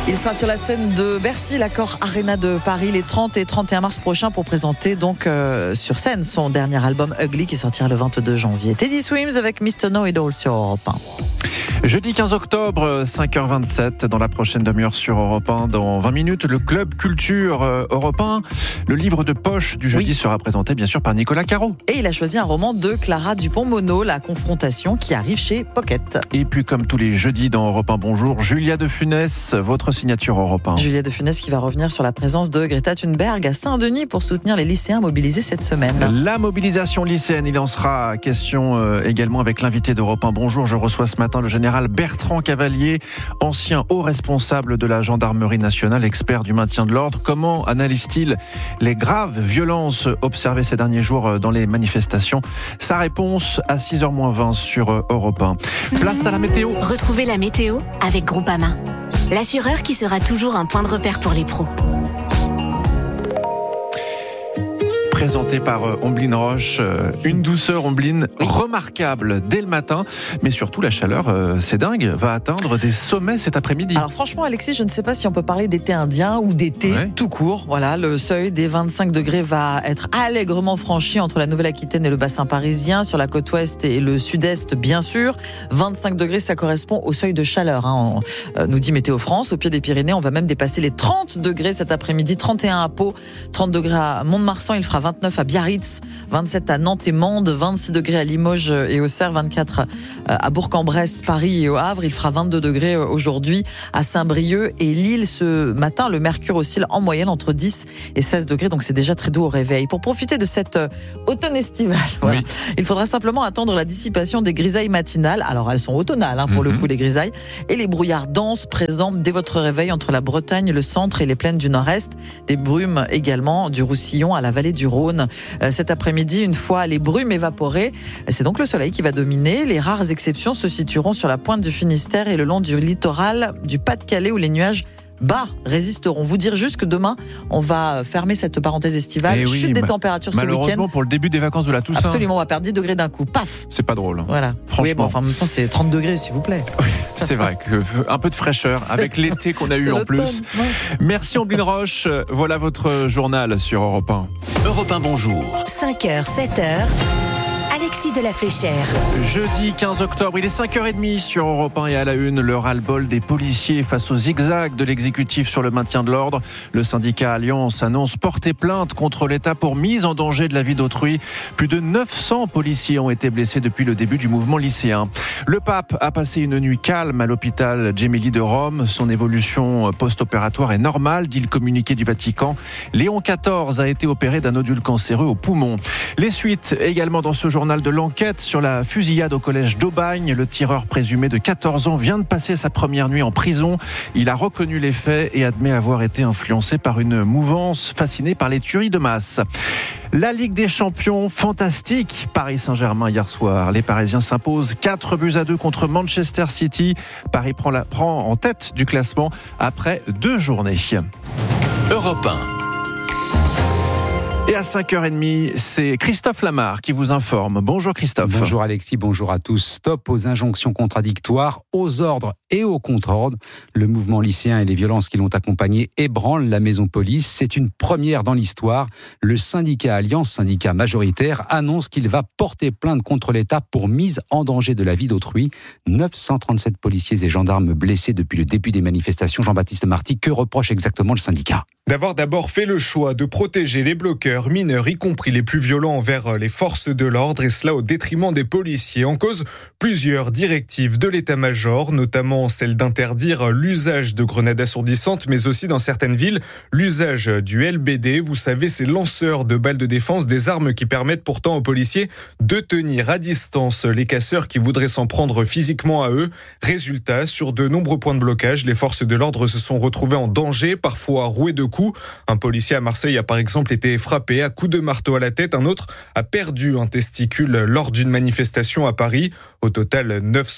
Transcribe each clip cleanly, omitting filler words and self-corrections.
Il sera sur la scène de Bercy, l'Accor Arena de Paris, les 30 et 31 mars prochains pour présenter donc sur scène son dernier album Ugly qui sortira le 22 janvier. Teddy Swims avec Mr. Know-It-All sur Europe 1. Jeudi 15 octobre, 5h27, dans la prochaine demi-heure sur Europe 1. Dans 20 minutes, le Club Culture Europe 1. Le livre de poche du jeudi sera présenté bien sûr par Nicolas Caro. Et il a choisi un roman de Clara Dupont-Mono, La Confrontation, qui arrive chez Pocket. Et puis comme tous les jeudis dans Europe 1 Bonjour, Julia de Funès, votre signature Europe 1. Julia de Funès qui va revenir sur la présence de Greta Thunberg à Saint-Denis pour soutenir les lycéens mobilisés cette semaine. La mobilisation lycéenne, il en sera question également avec l'invité d'Europe 1 Bonjour. Je reçois ce matin le général Bertrand Cavalier, ancien haut responsable de la gendarmerie nationale, expert du maintien de l'ordre. Comment analyse-t-il les graves violences observées ces derniers jours dans les manifestations? Sa réponse à 6h20 sur Europe 1. Place à la météo. Retrouvez la météo avec Groupama, l'assureur qui sera toujours un point de repère pour les pros. Présenté par Omblin Roche, une douceur Omblin remarquable dès le matin, mais surtout la chaleur, c'est dingue, va atteindre des sommets cet après-midi. Alors franchement Alexis, je ne sais pas si on peut parler d'été indien ou d'été tout court. Voilà, le seuil des 25 degrés va être allègrement franchi entre la Nouvelle-Aquitaine et le bassin parisien, sur la côte ouest et le sud-est bien sûr. 25 degrés, ça correspond au seuil de chaleur, hein. Nous dit Météo France. Au pied des Pyrénées, on va même dépasser les 30 degrés cet après-midi, 31 à Pau, 30 degrés à Mont-de-Marsan, il fera 29 à Biarritz, 27 à Nantes et Mende, 26 degrés à Limoges et Auxerre, 24 à Bourg-en-Bresse, Paris et au Havre. Il fera 22 degrés aujourd'hui à Saint-Brieuc et Lille. Ce matin, le mercure oscille en moyenne entre 10 et 16 degrés, donc c'est déjà très doux au réveil. Pour profiter de cet automne estival, il faudra simplement attendre la dissipation des grisailles matinales. Alors elles sont automnales pour le coup, les grisailles, et les brouillards denses présents dès votre réveil entre la Bretagne, le centre et les plaines du nord-est. Des brumes également du Roussillon à la vallée du Rhône. Cet après-midi, une fois les brumes évaporées, c'est donc le soleil qui va dominer. Les rares exceptions se situeront sur la pointe du Finistère et le long du littoral du Pas-de-Calais où les nuages bas résisteront. Vous dire juste que demain, on va fermer cette parenthèse estivale. Chute des températures ce week-end. Malheureusement pour le début des vacances de la Toussaint. Absolument, on va perdre 10 degrés d'un coup. Paf. C'est pas drôle. Voilà. Franchement. En même temps, c'est 30 degrés, s'il vous plaît. Oui, c'est vrai un peu de fraîcheur avec l'été qu'on a eu en plus. Merci Omblin Roche. Voilà votre journal sur Europe 1. Europe 1 Bonjour. 5h, 7h. Alexis de la Fléchère. Jeudi 15 octobre, il est 5h30 sur Europe 1 et à la une, le ras-le-bol des policiers face au zigzag de l'exécutif sur le maintien de l'ordre. Le syndicat Alliance annonce porter plainte contre l'État pour mise en danger de la vie d'autrui. Plus de 900 policiers ont été blessés depuis le début du mouvement lycéen. Le pape a passé une nuit calme à l'hôpital Gemelli de Rome. Son évolution post-opératoire est normale, dit le communiqué du Vatican. Léon XIV a été opéré d'un nodule cancéreux au poumon. Les suites également dans ce journal de l'enquête sur la fusillade au collège d'Aubagne. Le tireur présumé de 14 ans vient de passer sa première nuit en prison. Il a reconnu les faits et admet avoir été influencé par une mouvance fascinée par les tueries de masse. La Ligue des Champions, fantastique. Paris Saint-Germain hier soir. Les Parisiens s'imposent 4-2 contre Manchester City. Paris prend en tête du classement après 2 journées. Europe 1. Et à 5h30, c'est Christophe Lamar qui vous informe. Bonjour Christophe. Bonjour Alexis, bonjour à tous. Stop aux injonctions contradictoires, aux ordres et aux contre-ordres. Le mouvement lycéen et les violences qui l'ont accompagné ébranlent la maison police. C'est une première dans l'histoire. Le syndicat Alliance, syndicat majoritaire, annonce qu'il va porter plainte contre l'État pour mise en danger de la vie d'autrui. 937 policiers et gendarmes blessés depuis le début des manifestations. Jean-Baptiste Marty, que reproche exactement le syndicat ? D'avoir d'abord fait le choix de protéger les bloqueurs mineurs, y compris les plus violents envers les forces de l'ordre, et cela au détriment des policiers. En cause, plusieurs directives de l'état-major, notamment celle d'interdire l'usage de grenades assourdissantes, mais aussi dans certaines villes, l'usage du LBD. Vous savez, ces lanceurs de balles de défense, des armes qui permettent pourtant aux policiers de tenir à distance les casseurs qui voudraient s'en prendre physiquement à eux. Résultat, sur de nombreux points de blocage, les forces de l'ordre se sont retrouvées en danger, parfois rouées de coups. Un policier à Marseille a par exemple été frappé à coups de marteau à la tête. Un autre a perdu un testicule lors d'une manifestation à Paris. Au total,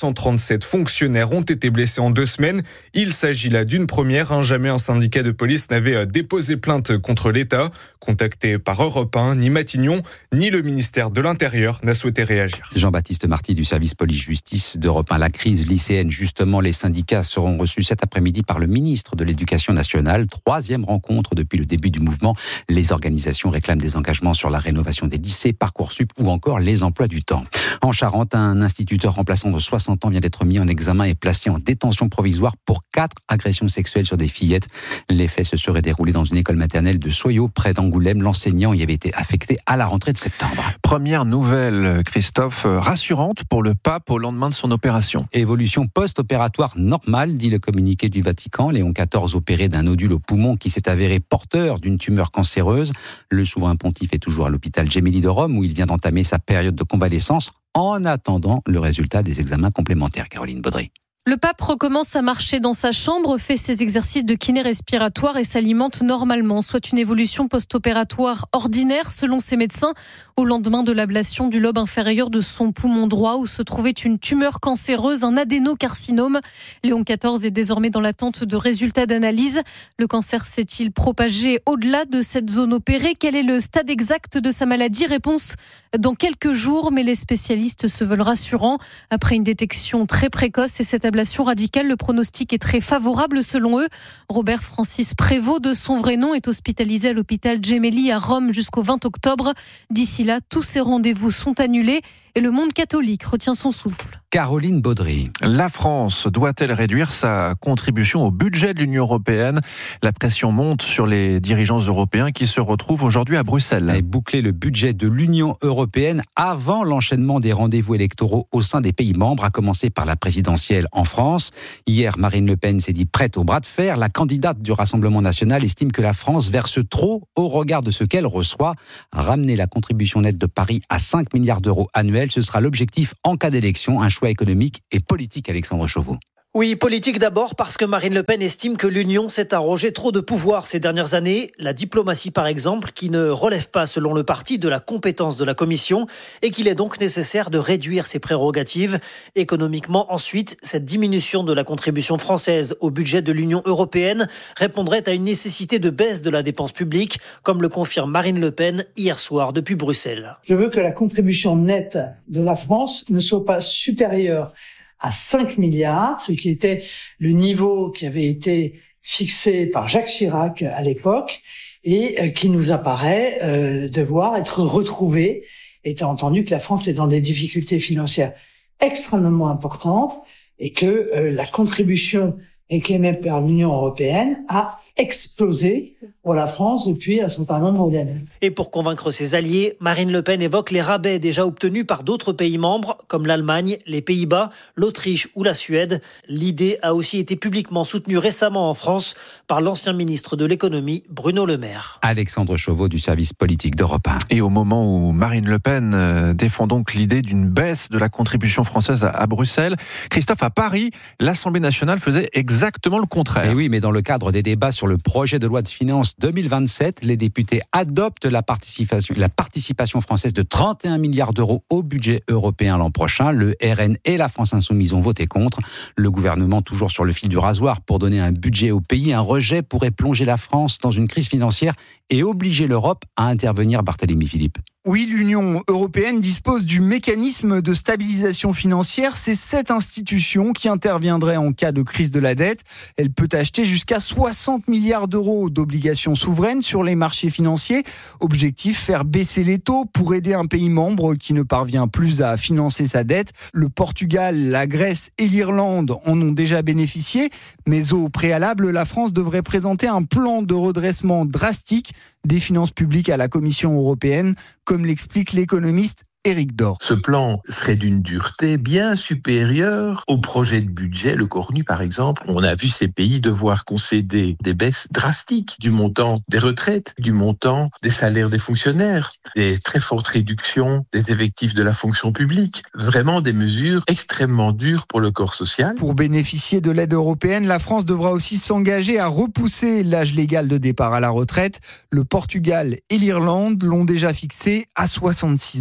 937 fonctionnaires ont été blessés en 2 semaines. Il s'agit là d'une première. Jamais un syndicat de police n'avait déposé plainte contre l'État. Contacté par Europe 1, ni Matignon, ni le ministère de l'Intérieur n'a souhaité réagir. Jean-Baptiste Marty du service police-justice d'Europe 1. La crise lycéenne, justement, les syndicats seront reçus cet après-midi par le ministre de l'Éducation nationale. 3e rencontre depuis le début du mouvement. Les organisations réclament des engagements sur la rénovation des lycées, Parcoursup ou encore les emplois du temps. En Charente, un instituteur remplaçant de 60 ans vient d'être mis en examen et placé en détention provisoire pour 4 agressions sexuelles sur des fillettes. Les faits se seraient déroulés dans une école maternelle de Soyaux, près d'Angoulême. L'enseignant y avait été affecté à la rentrée de septembre. Première nouvelle, Christophe, rassurante pour le pape au lendemain de son opération. Évolution post-opératoire normale, dit le communiqué du Vatican. Léon XIV opéré d'un nodule au poumon qui s'est avéré porteur d'une tumeur cancéreuse. Le souverain pontife est toujours à l'hôpital Gemelli de Rome où il vient d'entamer sa période de convalescence en attendant le résultat des examens complémentaires. Caroline Baudry. Le pape recommence à marcher dans sa chambre, fait ses exercices de kiné respiratoire et s'alimente normalement, soit une évolution post-opératoire ordinaire selon ses médecins, au lendemain de l'ablation du lobe inférieur de son poumon droit où se trouvait une tumeur cancéreuse, un adénocarcinome. Léon XIV est désormais dans l'attente de résultats d'analyse. Le cancer s'est-il propagé au-delà de cette zone opérée ? Quel est le stade exact de sa maladie ? Réponse dans quelques jours, mais les spécialistes se veulent rassurants. Après une détection très précoce et cette ablation radicale, le pronostic est très favorable selon eux. Robert Francis Prévost, de son vrai nom, est hospitalisé à l'hôpital Gemelli à Rome jusqu'au 20 octobre. D'ici là, tous ces rendez-vous sont annulés et le monde catholique retient son souffle. Caroline Baudry. La France doit-elle réduire sa contribution au budget de l'Union européenne ? La pression monte sur les dirigeants européens qui se retrouvent aujourd'hui à Bruxelles. Et boucler le budget de l'Union européenne avant l'enchaînement des rendez-vous électoraux au sein des pays membres, à commencer par la présidentielle en France. Hier, Marine Le Pen s'est dit prête au bras de fer. La candidate du Rassemblement national estime que la France verse trop au regard de ce qu'elle reçoit. Ramener la contribution nette de Paris à 5 milliards d'euros annuels, ce sera l'objectif en cas d'élection, un choix économique et politique. Alexandre Chauveau. Oui, politique d'abord parce que Marine Le Pen estime que l'Union s'est arrogé trop de pouvoir ces dernières années. La diplomatie par exemple, qui ne relève pas selon le parti de la compétence de la Commission et qu'il est donc nécessaire de réduire ses prérogatives. Économiquement ensuite, cette diminution de la contribution française au budget de l'Union européenne répondrait à une nécessité de baisse de la dépense publique, comme le confirme Marine Le Pen hier soir depuis Bruxelles. Je veux que la contribution nette de la France ne soit pas supérieure à 5 milliards, ce qui était le niveau qui avait été fixé par Jacques Chirac à l'époque et qui nous apparaît devoir être retrouvé, étant entendu que la France est dans des difficultés financières extrêmement importantes et que la contribution réclamée par l'Union européenne a explosé pour la France depuis un certain nombre d'années. Et pour convaincre ses alliés, Marine Le Pen évoque les rabais déjà obtenus par d'autres pays membres, comme l'Allemagne, les Pays-Bas, l'Autriche ou la Suède. L'idée a aussi été publiquement soutenue récemment en France par l'ancien ministre de l'économie, Bruno Le Maire. Alexandre Chauveau du service politique d'Europe 1. Et au moment où Marine Le Pen défend donc l'idée d'une baisse de la contribution française à Bruxelles, Christophe, à Paris, l'Assemblée nationale faisait exactement le contraire. Et oui, mais dans le cadre des débats sur le projet de loi de finances 2027, les députés adoptent la participation française de 31 milliards d'euros au budget européen l'an prochain. Le RN et la France Insoumise ont voté contre. Le gouvernement, toujours sur le fil du rasoir pour donner un budget au pays. Un rejet pourrait plonger la France dans une crise financière et obliger l'Europe à intervenir. Barthélémy Philippe. Oui, l'Union européenne dispose du mécanisme de stabilisation financière. C'est cette institution qui interviendrait en cas de crise de la dette. Elle peut acheter jusqu'à 60 milliards d'euros d'obligations souveraines sur les marchés financiers. Objectif, faire baisser les taux pour aider un pays membre qui ne parvient plus à financer sa dette. Le Portugal, la Grèce et l'Irlande en ont déjà bénéficié. Mais au préalable, la France devrait présenter un plan de redressement drastique des finances publiques à la Commission européenne, comme l'explique l'économiste Éric Dor. Ce plan serait d'une dureté bien supérieure au projet de budget, le Cornu par exemple. On a vu ces pays devoir concéder des baisses drastiques du montant des retraites, du montant des salaires des fonctionnaires, des très fortes réductions des effectifs de la fonction publique. Vraiment des mesures extrêmement dures pour le corps social. Pour bénéficier de l'aide européenne, la France devra aussi s'engager à repousser l'âge légal de départ à la retraite. Le Portugal et l'Irlande l'ont déjà fixé à 66 ans.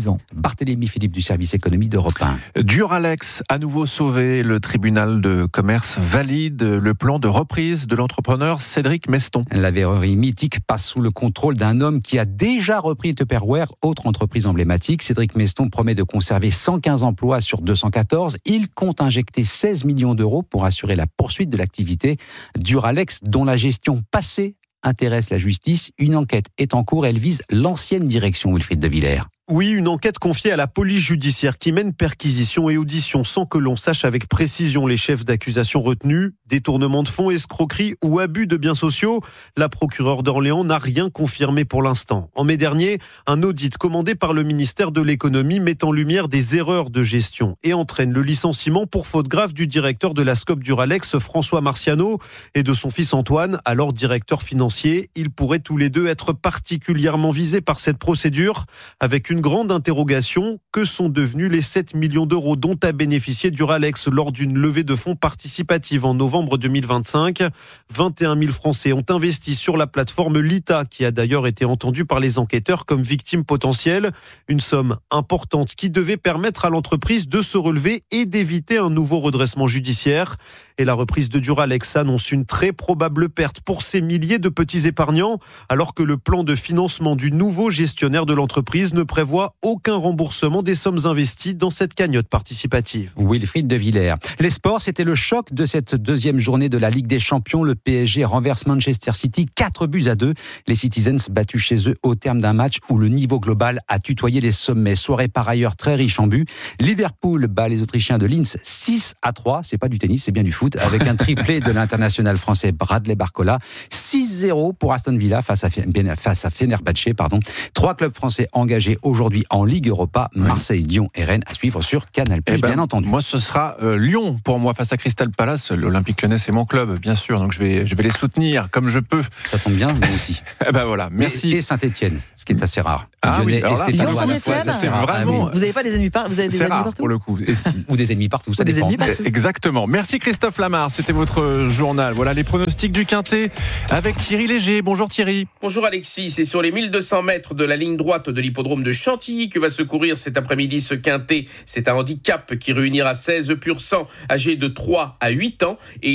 Barthélémy Philippe du service économie d'Europe 1. Duralex, à nouveau sauvé. Le tribunal de commerce valide le plan de reprise de l'entrepreneur Cédric Meston. La verrerie mythique passe sous le contrôle d'un homme qui a déjà repris Tupperware, autre entreprise emblématique. Cédric Meston promet de conserver 115 emplois sur 214. Il compte injecter 16 millions d'euros pour assurer la poursuite de l'activité. Duralex, dont la gestion passée intéresse la justice. Une enquête est en cours. Elle vise l'ancienne direction, Wilfried de Villers. Oui, une enquête confiée à la police judiciaire qui mène perquisition et audition sans que l'on sache avec précision les chefs d'accusation retenus. Détournement de fonds, escroquerie ou abus de biens sociaux. La procureure d'Orléans n'a rien confirmé pour l'instant. En mai dernier, un audit commandé par le ministère de l'économie met en lumière des erreurs de gestion et entraîne le licenciement pour faute grave du directeur de la SCOP Duralex, François Marciano, et de son fils Antoine, alors directeur financier. Ils pourraient tous les deux être particulièrement visés par cette procédure, avec une grande interrogation. Que sont devenus les 7 millions d'euros dont a bénéficié Duralex lors d'une levée de fonds participative en novembre 2025 ? 21 000 Français ont investi sur la plateforme Lita, qui a d'ailleurs été entendue par les enquêteurs comme victime potentielle. Une somme importante qui devait permettre à l'entreprise de se relever et d'éviter un nouveau redressement judiciaire. Et la reprise de Duralex annonce une très probable perte pour ces milliers de petits épargnants, alors que le plan de financement du nouveau gestionnaire de l'entreprise ne prévoit aucun remboursement des sommes investies dans cette cagnotte participative. Wilfried de Villers. Les sports, c'était le choc de cette deuxième journée de la Ligue des Champions. Le PSG renverse Manchester City 4-2. Les Citizens battus chez eux au terme d'un match où le niveau global a tutoyé les sommets. Soirée par ailleurs très riche en buts. Liverpool bat les Autrichiens de Linz 6-3. C'est pas du tennis, c'est bien du foot. Avec un triplé de l'international français Bradley Barcola. 6-0 pour Aston Villa face à Fenerbahçe. 3 clubs français engagés aujourd'hui en Ligue Europa, Marseille, Lyon et Rennes, à suivre sur Canal+, bien entendu. Moi, ce sera Lyon pour moi face à Crystal Palace. L'Olympique Lyonnais, c'est mon club, bien sûr, donc je vais les soutenir comme je peux. Ça tombe bien, moi aussi. Voilà, merci. Et Saint-Etienne, ce qui est assez rare. Oui, Lyon, Saint-Etienne, c'est vraiment. Vous n'avez pas des ennemis partout. Vous avez des ennemis partout pour le coup. Ou des ennemis partout, ça dépend. Exactement. Merci Christophe Lamar, c'était votre journal. Voilà les pronostics du Quintet avec Thierry Léger. Bonjour Thierry. Bonjour Alexis, c'est sur les 1200 mètres de la ligne droite de l'hippodrome de Chantilly que va se courir cet après-midi ce Quintet. C'est un handicap qui réunira 16 pur sang âgés de 3 à 8 ans et